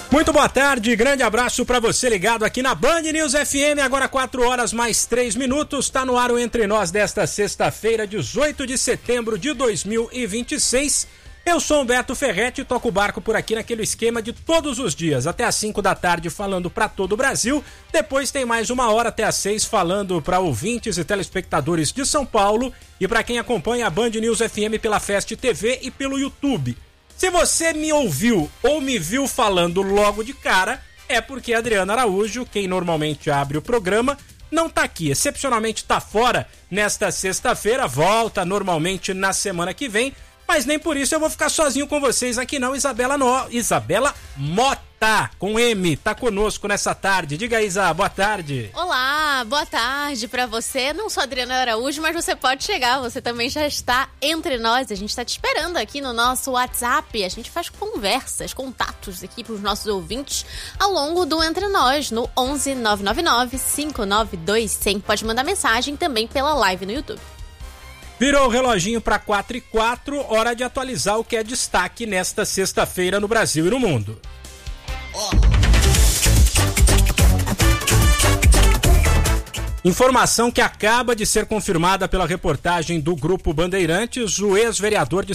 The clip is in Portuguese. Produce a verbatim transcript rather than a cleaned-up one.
Muito boa tarde, grande abraço pra você ligado aqui na Band News F M, agora quatro horas mais três minutos, tá no ar o Entre Nós desta sexta-feira, dezoito de setembro de dois mil e vinte e seis. Eu sou Humberto Ferretti e toco o barco por aqui naquele esquema de todos os dias, até às cinco da tarde falando pra todo o Brasil, depois tem mais uma hora até às seis falando pra ouvintes e telespectadores de São Paulo e pra quem acompanha a Band News F M pela Fest T V e pelo YouTube. Se você me ouviu ou me viu falando logo de cara, é porque a Adriana Araújo, quem normalmente abre o programa, não tá aqui. Excepcionalmente tá fora nesta sexta-feira, volta normalmente na semana que vem, mas nem por isso eu vou ficar sozinho com vocês aqui não. Isabela, no... Isabela Mota, com M, tá conosco nessa tarde. Diga, Isa, boa tarde. Olá, boa tarde pra você. Não sou Adriana Araújo, mas você pode chegar, você também já está entre nós. A gente tá te esperando aqui no nosso WhatsApp. A gente faz conversas, contatos aqui pros nossos ouvintes ao longo do Entre Nós, no onze nove nove nove, cinco nove dois, zero zero. Pode mandar mensagem também pela live no YouTube. Virou o reloginho para quatro e quatro, hora de atualizar o que é destaque nesta sexta-feira no Brasil e no mundo. Informação que acaba de ser confirmada pela reportagem do Grupo Bandeirantes, o ex-vereador de